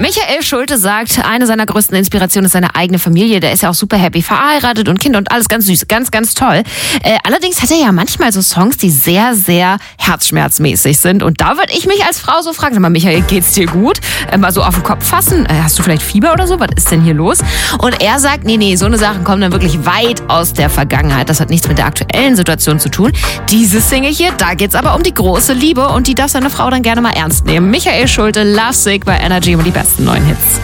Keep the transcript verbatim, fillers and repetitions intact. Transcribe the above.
Michael Schulte sagt, eine seiner größten Inspirationen ist seine eigene Familie. Der ist ja auch super happy, verheiratet und Kinder und alles ganz süß, ganz, ganz toll. Äh, allerdings hat er ja manchmal so Songs, die sehr, sehr herzschmerzmäßig sind. Und da würde ich mich als Frau so fragen, sag mal, Michael, geht's dir gut? Äh, mal so auf den Kopf fassen. Äh, hast du vielleicht Fieber oder so? Was ist denn hier los? Und er sagt, nee, nee, so eine Sachen kommen dann wirklich weit aus der Vergangenheit. Das hat nichts mit der aktuellen Situation zu tun. Diese Single hier, da geht's aber um die große Liebe und die darf seine Frau dann gerne mal ernst nehmen. Michael Schulte, Lovesick bei Energy und die besten neuen Hits.